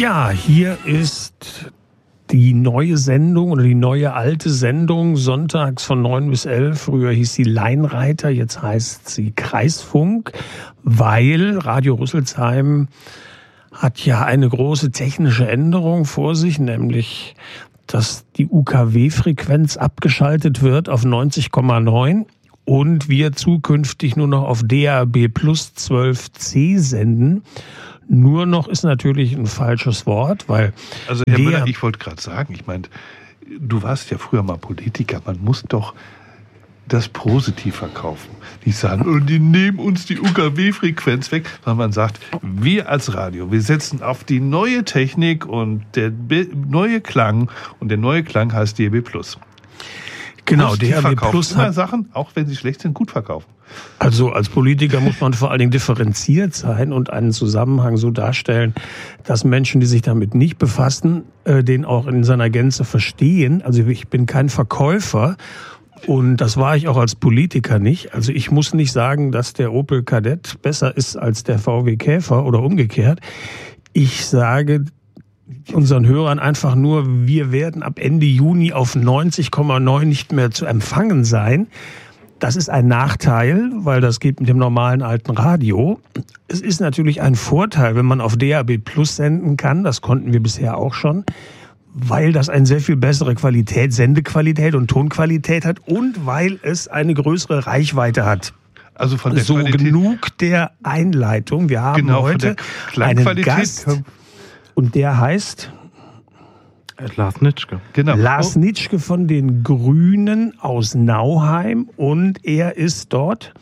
Ja, hier ist die neue Sendung oder die neue alte Sendung sonntags von 9 bis 11. Früher hieß sie Leinreiter, jetzt heißt sie Kreisfunk, weil Radio Rüsselsheim hat ja eine große technische Änderung vor sich, nämlich dass die UKW-Frequenz abgeschaltet wird auf 90,9 und wir zukünftig nur noch auf DAB Plus 12C senden. Nur noch ist natürlich ein falsches Wort, weil... Also Herr Müller, ich wollte gerade sagen, ich meine, du warst ja früher mal Politiker, man muss doch das positiv verkaufen. Nicht sagen, oh, die nehmen uns die UKW-Frequenz weg, sondern man sagt, wir als Radio, wir setzen auf die neue Technik und der neue Klang, und der neue Klang heißt DAB+. Genau, DAB+ hat Sachen, auch wenn sie schlecht sind, gut verkaufen. Also als Politiker muss man vor allen Dingen differenziert sein und einen Zusammenhang so darstellen, dass Menschen, die sich damit nicht befassen, den auch in seiner Gänze verstehen. Also ich bin kein Verkäufer und das war ich auch als Politiker nicht. Also ich muss nicht sagen, dass der Opel Kadett besser ist als der VW Käfer oder umgekehrt. Ich sage unseren Hörern einfach nur, wir werden ab Ende Juni auf 90,9 nicht mehr zu empfangen sein. Das ist ein Nachteil, weil das geht mit dem normalen alten Radio. Es ist natürlich ein Vorteil, wenn man auf DAB Plus senden kann. Das konnten wir bisher auch schon, weil das eine sehr viel bessere Qualität, Sendequalität und Tonqualität hat und weil es eine größere Reichweite hat. Also von der so Qualität, genug der Einleitung. Wir haben heute einen Gast und der heißt... Lars Nitschke. Genau. Lars Nitschke von den Grünen aus Nauheim und er ist dort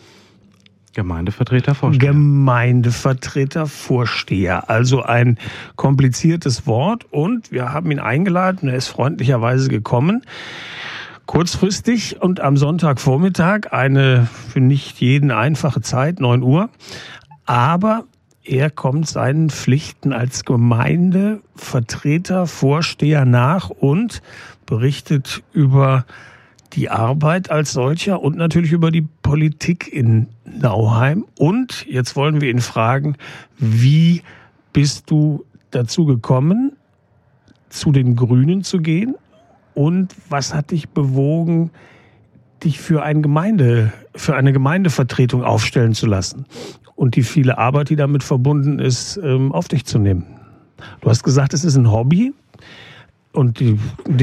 Gemeindevertreter-Vorsteher. Also ein kompliziertes Wort und wir haben ihn eingeladen, er ist freundlicherweise gekommen. Kurzfristig und am Sonntagvormittag eine für nicht jeden einfache Zeit, 9 Uhr. Aber er kommt seinen Pflichten als Gemeindevertreter, Vorsteher nach und berichtet über die Arbeit als solcher und natürlich über die Politik in Nauheim. Und jetzt wollen wir ihn fragen, wie bist du dazu gekommen, zu den Grünen zu gehen? Und was hat dich bewogen, dich für eine Gemeindevertretung aufstellen zu lassen? Und die viele Arbeit, die damit verbunden ist, auf dich zu nehmen. Du hast gesagt, es ist ein Hobby. Und die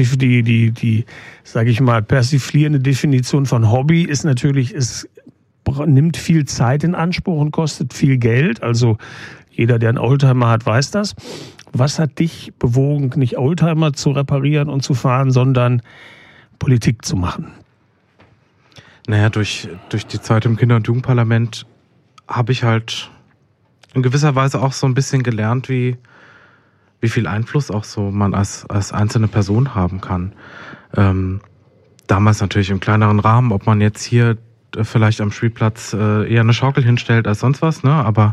sage ich mal, persiflierende Definition von Hobby ist natürlich, es nimmt viel Zeit in Anspruch und kostet viel Geld. Also jeder, der einen Oldtimer hat, weiß das. Was hat dich bewogen, nicht Oldtimer zu reparieren und zu fahren, sondern Politik zu machen? Naja, durch die Zeit im Kinder- und Jugendparlament habe ich halt in gewisser Weise auch so ein bisschen gelernt, wie viel Einfluss auch so man als einzelne Person haben kann. Damals natürlich im kleineren Rahmen, ob man jetzt hier vielleicht am Spielplatz eher eine Schaukel hinstellt als sonst was, ne? Aber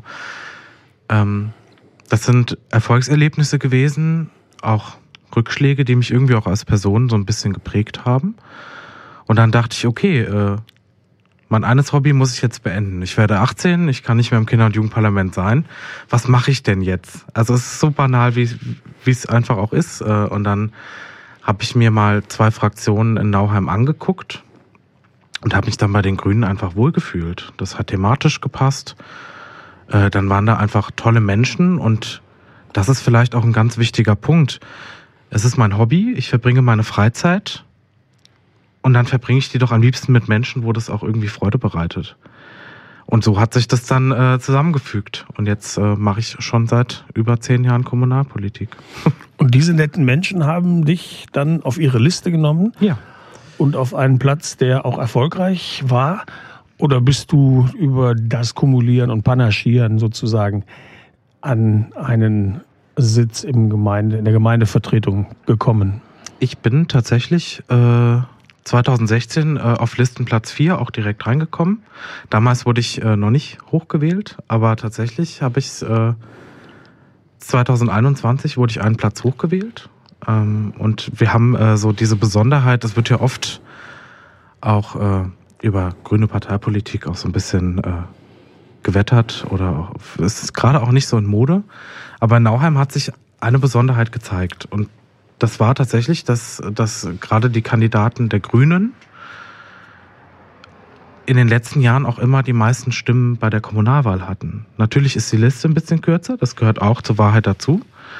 das sind Erfolgserlebnisse gewesen, auch Rückschläge, die mich irgendwie auch als Person so ein bisschen geprägt haben. Und dann dachte ich, okay, mein eines Hobby muss ich jetzt beenden. Ich werde 18, ich kann nicht mehr im Kinder- und Jugendparlament sein. Was mache ich denn jetzt? Also es ist so banal, wie es einfach auch ist. Und dann habe ich mir mal 2 Fraktionen in Nauheim angeguckt und habe mich dann bei den Grünen einfach wohlgefühlt. Das hat thematisch gepasst. Dann waren da einfach tolle Menschen und das ist vielleicht auch ein ganz wichtiger Punkt. Es ist mein Hobby, ich verbringe meine Freizeit. Und dann verbringe ich die doch am liebsten mit Menschen, wo das auch irgendwie Freude bereitet. Und so hat sich das dann zusammengefügt. Und jetzt mache ich schon seit über 10 Jahren Kommunalpolitik. Und diese netten Menschen haben dich dann auf ihre Liste genommen? Ja. Und auf einen Platz, der auch erfolgreich war? Oder bist du über das Kumulieren und Panaschieren sozusagen an einen Sitz in der Gemeindevertretung gekommen? Ich bin tatsächlich 2016 auf Listenplatz 4 auch direkt reingekommen. Damals wurde ich noch nicht hochgewählt, aber tatsächlich habe ich 2021 wurde ich einen Platz hochgewählt. Und wir haben so diese Besonderheit, das wird ja oft auch über grüne Parteipolitik auch so ein bisschen gewettert oder es ist gerade auch nicht so in Mode. Aber Nauheim hat sich eine Besonderheit gezeigt. Und das war tatsächlich, dass gerade die Kandidaten der Grünen in den letzten Jahren auch immer die meisten Stimmen bei der Kommunalwahl hatten. Natürlich ist die Liste ein bisschen kürzer, das gehört auch zur Wahrheit dazu.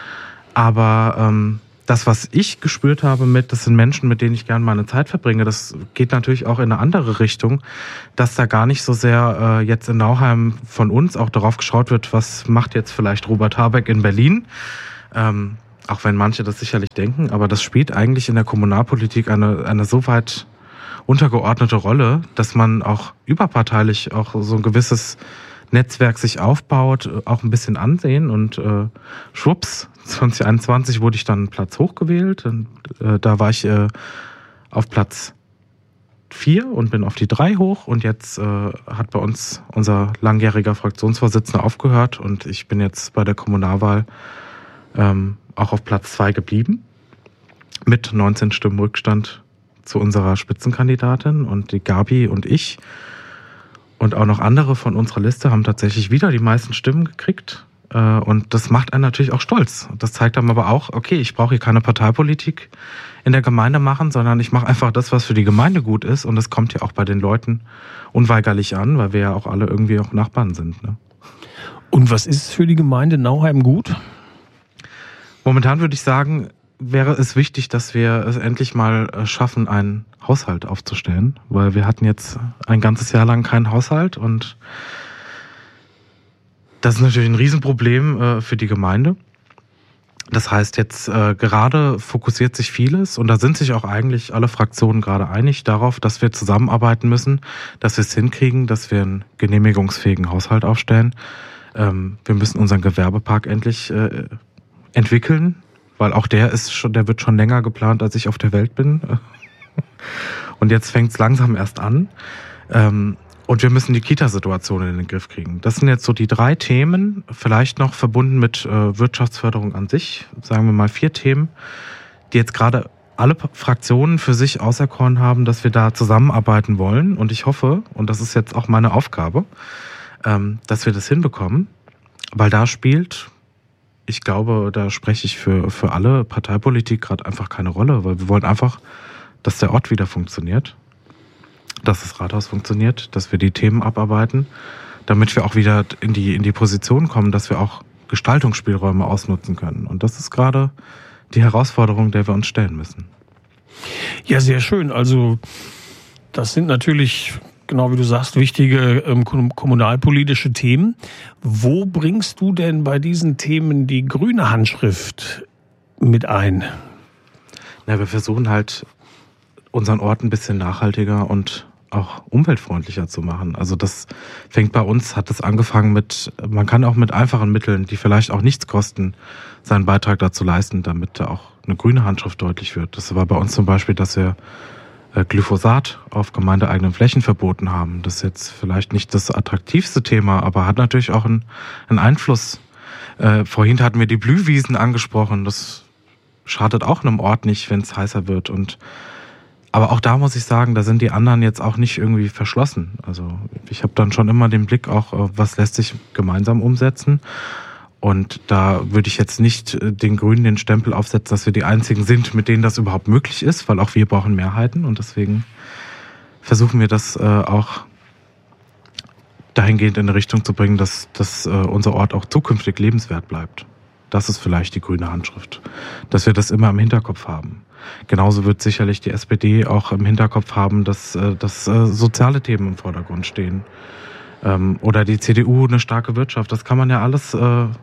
Aber das, was ich gespürt habe das sind Menschen, mit denen ich gerne meine Zeit verbringe, das geht natürlich auch in eine andere Richtung, dass da gar nicht so sehr jetzt in Nauheim von uns auch darauf geschaut wird, was macht jetzt vielleicht Robert Habeck in Berlin, auch wenn manche das sicherlich denken, aber das spielt eigentlich in der Kommunalpolitik eine so weit untergeordnete Rolle, dass man auch überparteilich auch so ein gewisses Netzwerk sich aufbaut, auch ein bisschen ansehen und schwupps, 2021 wurde ich dann einen Platz hochgewählt und da war ich auf Platz 4 und bin auf die 3 hoch und jetzt hat bei uns unser langjähriger Fraktionsvorsitzender aufgehört und ich bin jetzt bei der Kommunalwahl auch auf Platz 2 geblieben mit 19 Stimmen Rückstand zu unserer Spitzenkandidatin und die Gabi und ich und auch noch andere von unserer Liste haben tatsächlich wieder die meisten Stimmen gekriegt und das macht einen natürlich auch stolz. Das zeigt einem aber auch, okay, ich brauche hier keine Parteipolitik in der Gemeinde machen, sondern ich mache einfach das, was für die Gemeinde gut ist und das kommt ja auch bei den Leuten unweigerlich an, weil wir ja auch alle irgendwie auch Nachbarn sind. Ne? Und was ist für die Gemeinde Nauheim gut? Momentan würde ich sagen, wäre es wichtig, dass wir es endlich mal schaffen, einen Haushalt aufzustellen, weil wir hatten jetzt ein ganzes Jahr lang keinen Haushalt und das ist natürlich ein Riesenproblem für die Gemeinde. Das heißt, jetzt gerade fokussiert sich vieles und da sind sich auch eigentlich alle Fraktionen gerade einig darauf, dass wir zusammenarbeiten müssen, dass wir es hinkriegen, dass wir einen genehmigungsfähigen Haushalt aufstellen. Wir müssen unseren Gewerbepark endlich entwickeln, weil auch der wird schon länger geplant, als ich auf der Welt bin. Und jetzt fängt es langsam erst an. Und wir müssen die Kita-Situation in den Griff kriegen. Das sind jetzt so die 3 Themen, vielleicht noch verbunden mit Wirtschaftsförderung an sich. Sagen wir mal 4 Themen, die jetzt gerade alle Fraktionen für sich auserkoren haben, dass wir da zusammenarbeiten wollen. Und ich hoffe, und das ist jetzt auch meine Aufgabe, dass wir das hinbekommen, weil da spielt... Ich glaube, da spreche ich für alle Parteipolitik gerade einfach keine Rolle, weil wir wollen einfach, dass der Ort wieder funktioniert, dass das Rathaus funktioniert, dass wir die Themen abarbeiten, damit wir auch wieder in die Position kommen, dass wir auch Gestaltungsspielräume ausnutzen können. Und das ist gerade die Herausforderung, der wir uns stellen müssen. Ja, sehr schön. Also das sind natürlich... Genau wie du sagst, wichtige kommunalpolitische Themen. Wo bringst du denn bei diesen Themen die grüne Handschrift mit ein? Na, wir versuchen halt, unseren Ort ein bisschen nachhaltiger und auch umweltfreundlicher zu machen. Also das fängt bei uns, hat das angefangen man kann auch mit einfachen Mitteln, die vielleicht auch nichts kosten, seinen Beitrag dazu leisten, damit da auch eine grüne Handschrift deutlich wird. Das war bei uns zum Beispiel, dass wir Glyphosat auf gemeindeeigenen Flächen verboten haben. Das ist jetzt vielleicht nicht das attraktivste Thema, aber hat natürlich auch einen Einfluss. Vorhin hatten wir die Blühwiesen angesprochen. Das schadet auch einem Ort nicht, wenn es heißer wird. Aber auch da muss ich sagen, da sind die anderen jetzt auch nicht irgendwie verschlossen. Also ich habe dann schon immer den Blick auch, was lässt sich gemeinsam umsetzen. Und da würde ich jetzt nicht den Grünen den Stempel aufsetzen, dass wir die Einzigen sind, mit denen das überhaupt möglich ist, weil auch wir brauchen Mehrheiten. Und deswegen versuchen wir das auch dahingehend in eine Richtung zu bringen, dass unser Ort auch zukünftig lebenswert bleibt. Das ist vielleicht die grüne Handschrift, dass wir das immer im Hinterkopf haben. Genauso wird sicherlich die SPD auch im Hinterkopf haben, dass soziale Themen im Vordergrund stehen. Oder die CDU eine starke Wirtschaft. Das kann man ja alles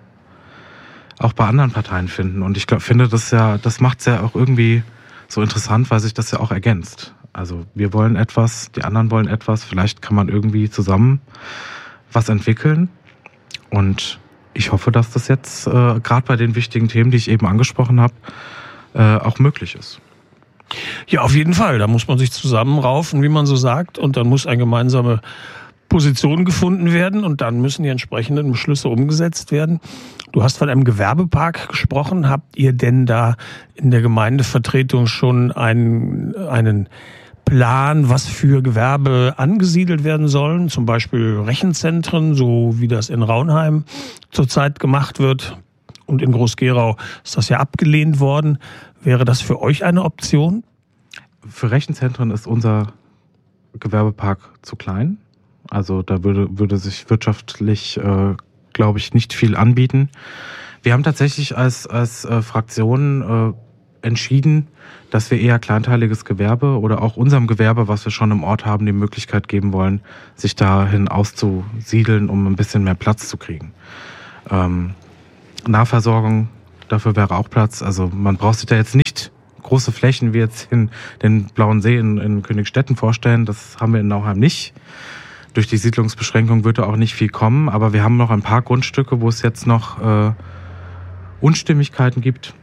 auch bei anderen Parteien finden. Und ich finde, das macht es ja auch irgendwie so interessant, weil sich das ja auch ergänzt. Also wir wollen etwas, die anderen wollen etwas. Vielleicht kann man irgendwie zusammen was entwickeln. Und ich hoffe, dass das jetzt gerade bei den wichtigen Themen, die ich eben angesprochen habe, auch möglich ist. Ja, auf jeden Fall. Da muss man sich zusammenraufen, wie man so sagt. Und dann muss eine gemeinsame Position gefunden werden und dann müssen die entsprechenden Beschlüsse umgesetzt werden. Du hast von einem Gewerbepark gesprochen. Habt ihr denn da in der Gemeindevertretung schon einen Plan, was für Gewerbe angesiedelt werden sollen? Zum Beispiel Rechenzentren, so wie das in Raunheim zurzeit gemacht wird? und in Groß-Gerau ist das ja abgelehnt worden. Wäre das für euch eine Option? Für Rechenzentren ist unser Gewerbepark zu klein. Also da würde sich wirtschaftlich, glaube ich, nicht viel anbieten. Wir haben tatsächlich als Fraktion entschieden, dass wir eher kleinteiliges Gewerbe oder auch unserem Gewerbe, was wir schon im Ort haben, die Möglichkeit geben wollen, sich dahin auszusiedeln, um ein bisschen mehr Platz zu kriegen. Nahversorgung, dafür wäre auch Platz. Also man braucht sich da jetzt nicht große Flächen wie jetzt in den Blauen See in Königstetten vorstellen. Das haben wir in Nauheim nicht. Durch die Siedlungsbeschränkung wird da auch nicht viel kommen, aber wir haben noch ein paar Grundstücke, wo es jetzt noch Unstimmigkeiten gibt.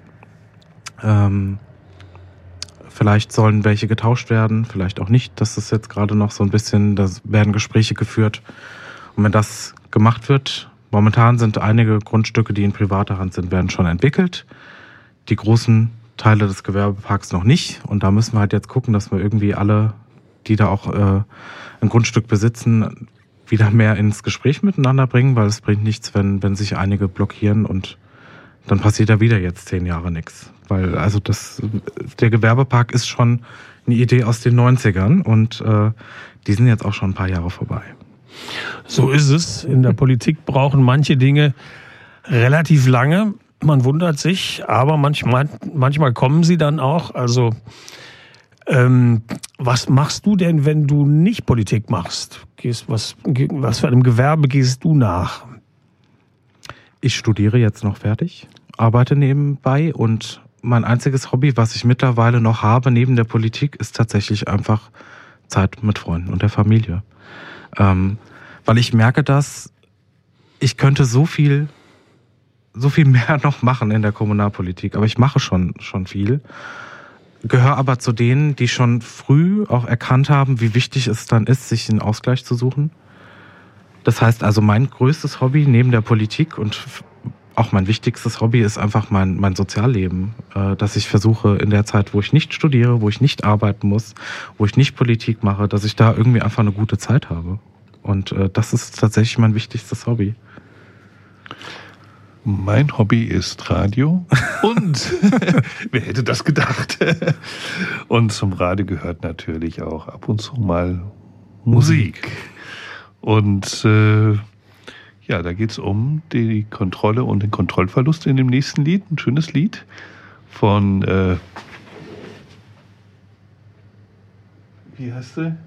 Vielleicht sollen welche getauscht werden, vielleicht auch nicht. Das ist jetzt gerade noch so ein bisschen, da werden Gespräche geführt. Und wenn das gemacht wird, momentan sind einige Grundstücke, die in privater Hand sind, werden schon entwickelt. Die großen Teile des Gewerbeparks noch nicht. Und da müssen wir halt jetzt gucken, dass wir irgendwie alle, die da auch ein Grundstück besitzen, wieder mehr ins Gespräch miteinander bringen, weil es bringt nichts, wenn sich einige blockieren und dann passiert da wieder jetzt 10 Jahre nichts. Weil also der Gewerbepark ist schon eine Idee aus den 90ern und die sind jetzt auch schon ein paar Jahre vorbei. So ist es. In der Politik brauchen manche Dinge relativ lange. Man wundert sich, aber manchmal kommen sie dann auch. Also was machst du denn, wenn du nicht Politik machst? Was für einem Gewerbe gehst du nach? Ich studiere jetzt noch fertig, arbeite nebenbei und mein einziges Hobby, was ich mittlerweile noch habe neben der Politik, ist tatsächlich einfach Zeit mit Freunden und der Familie. Weil ich merke, dass ich könnte so viel mehr noch machen in der Kommunalpolitik, aber ich mache schon viel. Gehöre aber zu denen, die schon früh auch erkannt haben, wie wichtig es dann ist, sich einen Ausgleich zu suchen. Das heißt also, mein größtes Hobby neben der Politik und auch mein wichtigstes Hobby ist einfach mein Sozialleben, dass ich versuche in der Zeit, wo ich nicht studiere, wo ich nicht arbeiten muss, wo ich nicht Politik mache, dass ich da irgendwie einfach eine gute Zeit habe. Und das ist tatsächlich mein wichtigstes Hobby. Mein Hobby ist Radio und wer hätte das gedacht? Und zum Radio gehört natürlich auch ab und zu mal Musik. Und ja, da geht's um die Kontrolle und den Kontrollverlust in dem nächsten Lied. Ein schönes Lied von, wie heißt sie?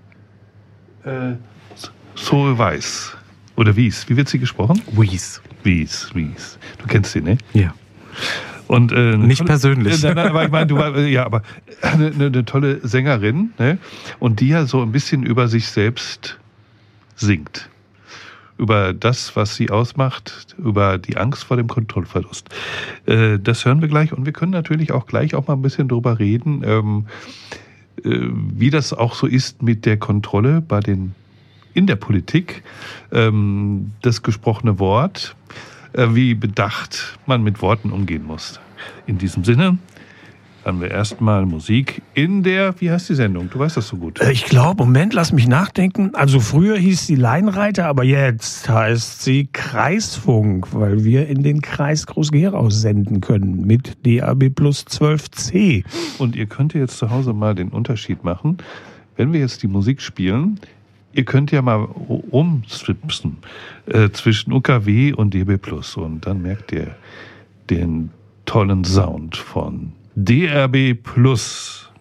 So Weiß. Oder Wies. Wie wird sie gesprochen? Wies. Du kennst sie, ne? Ja. Und nicht tolle, persönlich. Aber ich meine, aber eine tolle Sängerin, ne? Und die ja so ein bisschen über sich selbst singt. Über das, was sie ausmacht, über die Angst vor dem Kontrollverlust. Das hören wir gleich und wir können natürlich auch gleich auch mal ein bisschen drüber reden, wie das auch so ist mit der Kontrolle in der Politik, das gesprochene Wort, wie bedacht man mit Worten umgehen muss. In diesem Sinne haben wir erstmal Musik in der, wie heißt die Sendung? Du weißt das so gut. Ich glaube, Moment, lass mich nachdenken. Also früher hieß sie Leinreiter, aber jetzt heißt sie Kreisfunk, weil wir in den Kreis Groß-Gerau senden können mit DAB Plus 12C. Und ihr könnt jetzt zu Hause mal den Unterschied machen. Wenn wir jetzt die Musik spielen, ihr könnt ja mal rumswipsen zwischen UKW und DAB Plus und dann merkt ihr den tollen Sound von DAB Plus.